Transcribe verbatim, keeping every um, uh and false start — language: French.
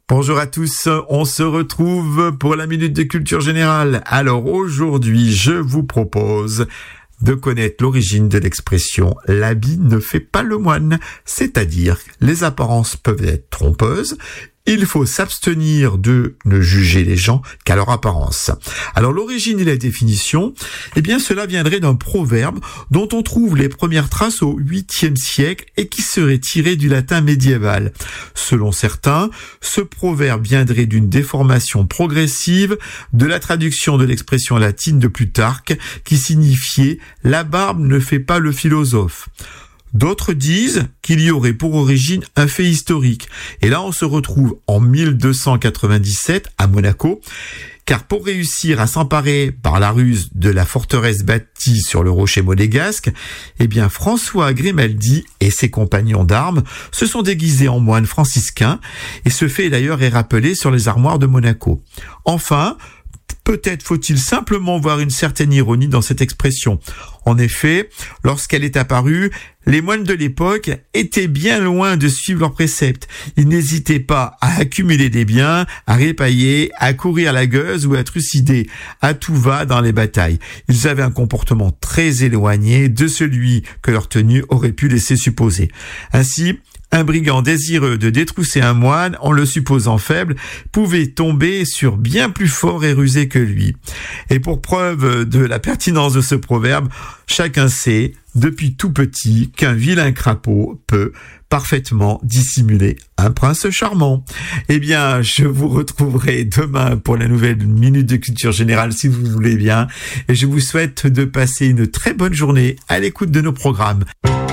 Bonjour à tous, on se retrouve pour la Minute de Culture Générale. Alors aujourd'hui, je vous propose de connaître l'origine de l'expression « l'habit ne fait pas le moine », c'est-à-dire les apparences peuvent être trompeuses. Il faut s'abstenir de ne juger les gens qu'à leur apparence. Alors l'origine et la définition, eh bien cela viendrait d'un proverbe dont on trouve les premières traces au huitième siècle et qui serait tiré du latin médiéval. Selon certains, ce proverbe viendrait d'une déformation progressive de la traduction de l'expression latine de Plutarque qui signifiait « la barbe ne fait pas le philosophe ». D'autres disent qu'il y aurait pour origine un fait historique. Et là, on se retrouve en mille deux cent quatre-vingt-dix-sept à Monaco, car pour réussir à s'emparer par la ruse de la forteresse bâtie sur le rocher monégasque, eh bien François Grimaldi et ses compagnons d'armes se sont déguisés en moines franciscains, et ce fait d'ailleurs est rappelé sur les armoires de Monaco. Enfin, peut-être faut-il simplement voir une certaine ironie dans cette expression. En effet, lorsqu'elle est apparue, les moines de l'époque étaient bien loin de suivre leurs préceptes. Ils n'hésitaient pas à accumuler des biens, à répailler, à courir la gueuse ou à trucider à tout va dans les batailles. Ils avaient un comportement très éloigné de celui que leur tenue aurait pu laisser supposer. Ainsi, un brigand désireux de détrousser un moine, en le supposant faible, pouvait tomber sur bien plus fort et rusé que lui. Et pour preuve de la pertinence de ce proverbe, chacun sait, depuis tout petit, qu'un vilain crapaud peut parfaitement dissimuler un prince charmant. Eh bien, je vous retrouverai demain pour la nouvelle Minute de Culture Générale, si vous voulez bien. Et je vous souhaite de passer une très bonne journée à l'écoute de nos programmes.